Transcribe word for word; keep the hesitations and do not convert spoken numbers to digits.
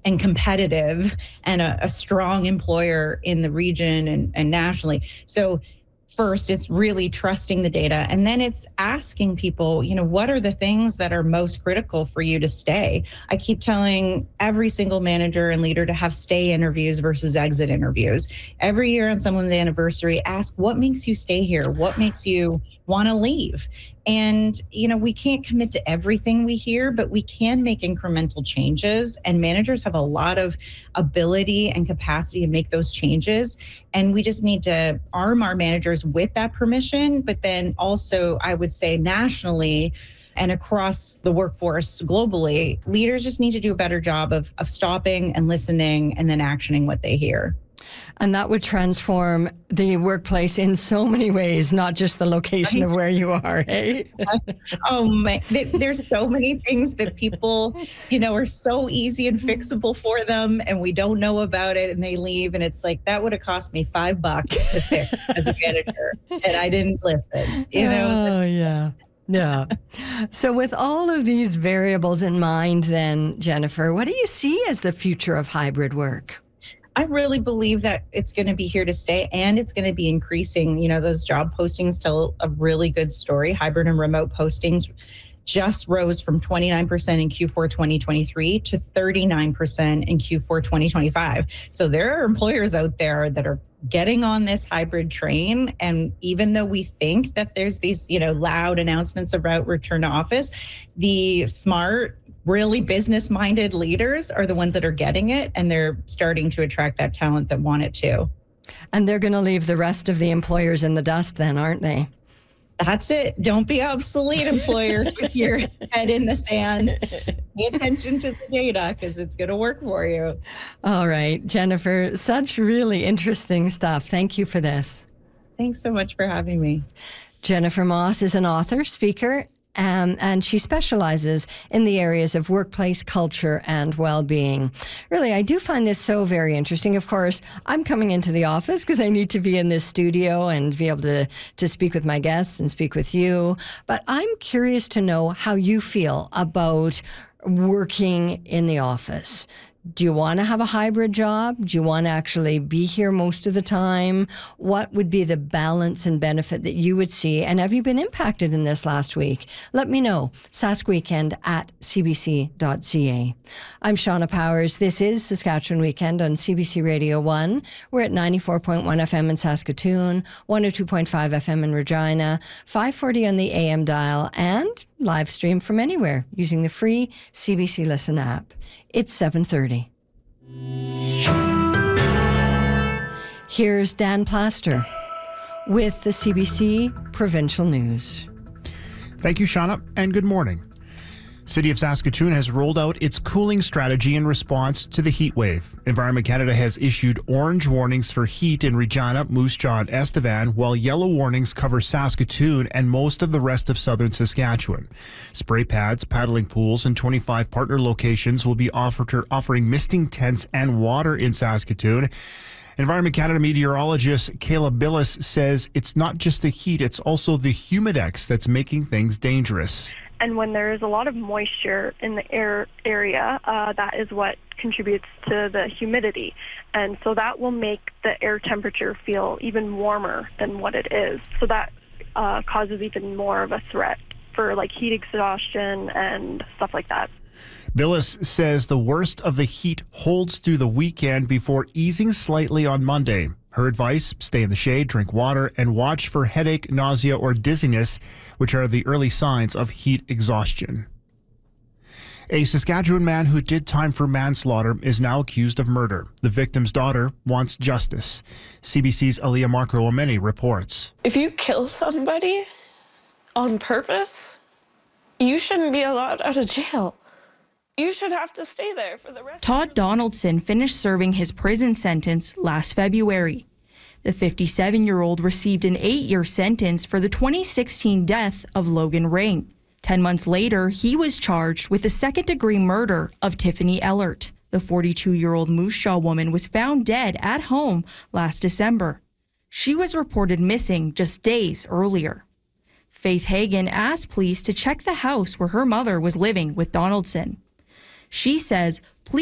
and competitive and a, a strong employer in the region and, and nationally. So first, it's really trusting the data. And then it's asking people, you know, what are the things that are most critical for you to stay? I keep telling every single manager and leader to have stay interviews versus exit interviews. Every year on someone's anniversary, ask what makes you stay here? What makes you want to leave? And, you know, we can't commit to everything we hear, but we can make incremental changes. And managers have a lot of ability and capacity to make those changes. And we just need to arm our managers with that permission. But then also, I would say nationally and across the workforce globally, leaders just need to do a better job of, of stopping and listening and then actioning what they hear. And that would transform the workplace in so many ways, not just the location of where you are, hey? Oh, my. There's so many things that people, you know, are so easy and fixable for them, and we don't know about it, and they leave, and it's like, that would have cost me five bucks to fix as a manager, and I didn't listen, you know? Oh, yeah. Yeah. So with all of these variables in mind then, Jennifer, what do you see as the future of hybrid work? I really believe that it's going to be here to stay and it's going to be increasing. You know, those job postings tell a really good story. Hybrid and remote postings just rose from twenty-nine percent in Q four twenty twenty-three to thirty-nine percent in Q four twenty twenty-five. So there are employers out there that are getting on this hybrid train. And even though we think that there's these, you know, loud announcements about return to office, the smart, really business-minded leaders are the ones that are getting it, and they're starting to attract that talent that want it too. And they're going to leave the rest of the employers in the dust then, aren't they? That's it. Don't be obsolete, employers, with your head in the sand. Pay attention to the data because it's going to work for you. All right, Jennifer, such really interesting stuff. Thank you for this. Thanks so much for having me. Jennifer Moss is an author, speaker, Um, and she specializes in the areas of workplace culture and well-being. Really, I do find this so very interesting. Of course, I'm coming into the office because I need to be in this studio and be able to, to speak with my guests and speak with you. But I'm curious to know how you feel about working in the office. Do you want to have a hybrid job? Do you want to actually be here most of the time? What would be the balance and benefit that you would see? And have you been impacted in this last week? Let me know. Sask Weekend at c b c dot c a. I'm Shauna Powers. This is Saskatchewan Weekend on C B C Radio one. We're at ninety-four point one F M in Saskatoon, one oh two point five F M in Regina, five forty on the A M dial, and live stream from anywhere using the free C B C Listen app. It's seven thirty. Here's Dan Plaster with the C B C Provincial News. Thank you, Shauna, and good morning. City of Saskatoon has rolled out its cooling strategy in response to the heat wave. Environment Canada has issued orange warnings for heat in Regina, Moose Jaw, and Estevan, while yellow warnings cover Saskatoon and most of the rest of southern Saskatchewan. Spray pads, paddling pools, and twenty-five partner locations will be offered offering misting tents and water in Saskatoon. Environment Canada meteorologist Kayla Billis says it's not just the heat, it's also the humidex that's making things dangerous. And when there is a lot of moisture in the air area, uh, that is what contributes to the humidity. And so that will make the air temperature feel even warmer than what it is. So that uh, causes even more of a threat for like heat exhaustion and stuff like that. Billis says the worst of the heat holds through the weekend before easing slightly on Monday. Her advice, stay in the shade, drink water, and watch for headache, nausea, or dizziness, which are the early signs of heat exhaustion. A Saskatchewan man who did time for manslaughter is now accused of murder. The victim's daughter wants justice. C B C's Aliyah Marco-Omeni reports. If you kill somebody on purpose, you shouldn't be allowed out of jail. You should have to stay there for the rest Todd of your Donaldson finished serving his prison sentence last February. The fifty-seven-year-old received an eight-year sentence for the twenty sixteen death of Logan Ring. Ten months later, he was charged with the second-degree murder of Tiffany Ellert. The forty-two-year-old Moose Jaw woman was found dead at home last December. She was reported missing just days earlier. Faith Hagen asked police to check the house where her mother was living with Donaldson. She says